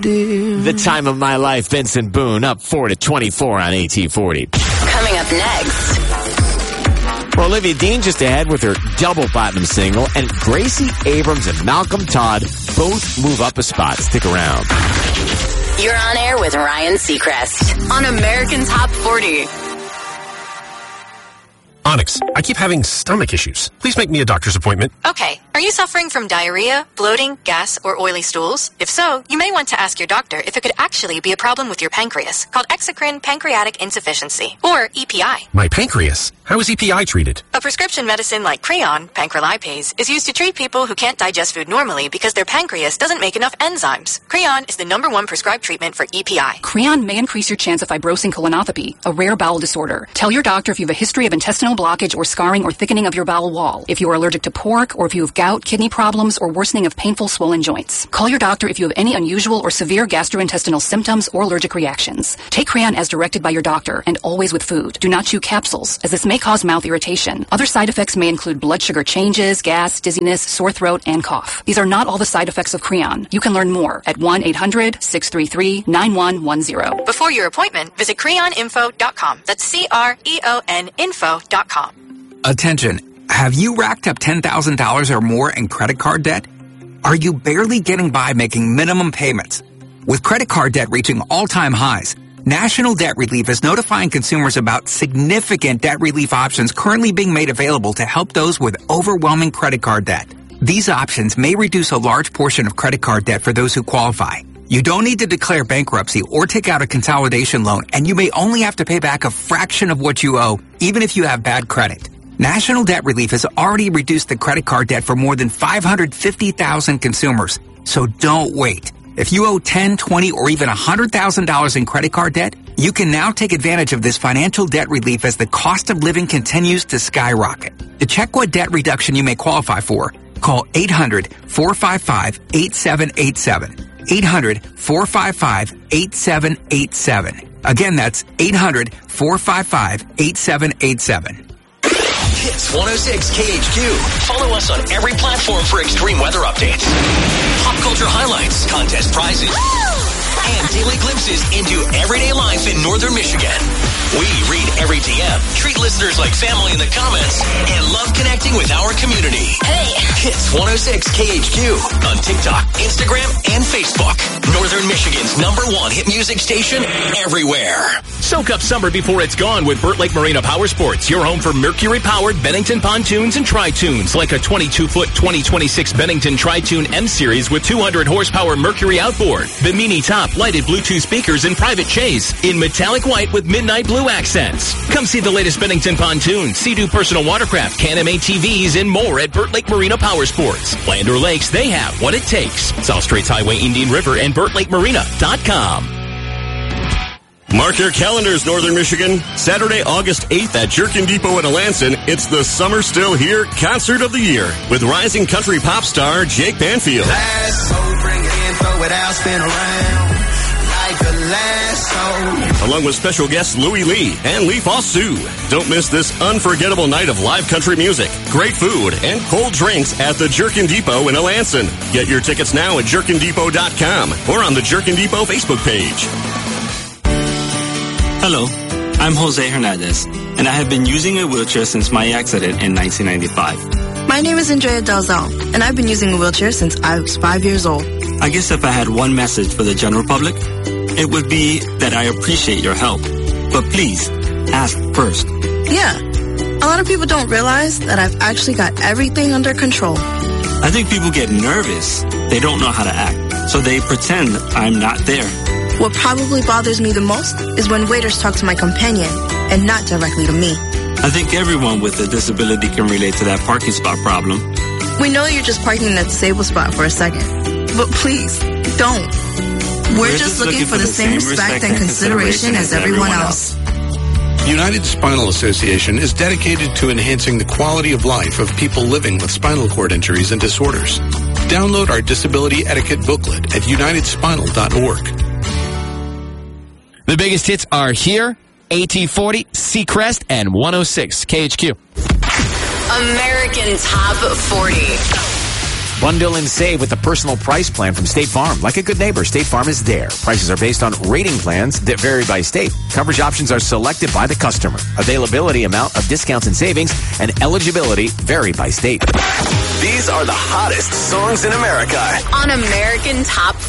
dear. The time of my life, Benson Boone, up 4-24 on AT40. Coming up next. Well, Olivia Dean just ahead with her double platinum single, and Gracie Abrams and Malcolm Todd both move up a spot. Stick around. You're on air with Ryan Seacrest on American Top 40. Onyx, I keep having stomach issues. Please make me a doctor's appointment. Okay. Are you suffering from diarrhea, bloating, gas, or oily stools? If so, you may want to ask your doctor if it could actually be a problem with your pancreas, called exocrine pancreatic insufficiency, or EPI. My pancreas? How is EPI treated? A prescription medicine like Creon, pancrelipase, is used to treat people who can't digest food normally because their pancreas doesn't make enough enzymes. Creon is the #1 prescribed treatment for EPI. Creon may increase your chance of fibrosing colonopathy, a rare bowel disorder. Tell your doctor if you have a history of intestinal blockage or scarring or thickening of your bowel wall, if you are allergic to pork, or if you have gout, kidney problems, or worsening of painful swollen joints. Call your doctor if you have any unusual or severe gastrointestinal symptoms or allergic reactions. Take Creon as directed by your doctor, and always with food. Do not chew capsules, as this may cause mouth irritation. Other side effects may include blood sugar changes, gas, dizziness, sore throat, and cough. These are not all the side effects of Creon. You can learn more at 1-800-633-9110. Before your appointment, visit creoninfo.com. That's CREON info.com. Attention, have you racked up $10,000 or more in credit card debt? Are you barely getting by making minimum payments? With credit card debt reaching all-time highs, National Debt Relief is notifying consumers about significant debt relief options currently being made available to help those with overwhelming credit card debt. These options may reduce a large portion of credit card debt for those who qualify. You don't need to declare bankruptcy or take out a consolidation loan, and you may only have to pay back a fraction of what you owe, even if you have bad credit. National Debt Relief has already reduced the credit card debt for more than 550,000 consumers. So don't wait. If you owe $10,000, $20,000, or even $100,000 in credit card debt, you can now take advantage of this financial debt relief as the cost of living continues to skyrocket. To check what debt reduction you may qualify for, call 800-455-8787. 800-455-8787. Again, that's 800-455-8787. Hits 106 KHQ. Follow us on every platform for extreme weather updates, pop culture highlights, contest prizes, and daily glimpses into everyday life in northern Michigan. We read every DM, treat listeners like family in the comments, and love connecting with our community. Hey! Hits 106 KHQ on TikTok, Instagram, and Facebook. Northern Michigan's #1 hit music station everywhere. Soak up summer before it's gone with Burt Lake Marina Power Sports, your home for Mercury-powered Bennington pontoons and tri-tunes, like a 22-foot 2026 Bennington Tri-Tune M-Series with 200 horsepower Mercury outboard, Bimini top, lighted Bluetooth speakers, and private chaise in metallic white with midnight blue accents. Come see the latest Bennington pontoons, Sea-Doo personal watercraft, Can-Am ATVs, and more at Burt Lake Marina Power Sports. Land or lakes, they have what it takes. South Straits Highway, Indian River, and BurtLakeMarina.com. Mark your calendars, Northern Michigan. Saturday, August 8th at Jerkin Depot in Alanson, it's the Summer Still Here Concert of the Year with rising country pop star Jake Banfield. Along with special guests Louie Lee and Lee Fossou. Don't miss this unforgettable night of live country music, great food, and cold drinks at the Jerkin Depot in Alanson. Get your tickets now at jerkindepot.com or on the Jerkin Depot Facebook page. Hello, I'm Jose Hernandez, and I have been using a wheelchair since my accident in 1995. My name is Andrea Dalzell, and I've been using a wheelchair since I was 5 years old. I guess if I had one message for the general public, it would be that I appreciate your help. But please, ask first. Yeah, a lot of people don't realize that I've actually got everything under control. I think people get nervous. They don't know how to act, so they pretend I'm not there. What probably bothers me the most is when waiters talk to my companion and not directly to me. I think everyone with a disability can relate to that parking spot problem. We know you're just parking in that disabled spot for a second, but please, don't. We're just looking for the same respect and consideration as everyone else. United Spinal Association is dedicated to enhancing the quality of life of people living with spinal cord injuries and disorders. Download our disability etiquette booklet at unitedspinal.org. The biggest hits are here, AT40, Seacrest, and 106 KHQ. American Top 40. Bundle and save with the personal price plan from State Farm. Like a good neighbor, State Farm is there. Prices are based on rating plans that vary by state. Coverage options are selected by the customer. Availability, amount of discounts and savings, and eligibility vary by state. These are the hottest songs in America on American Top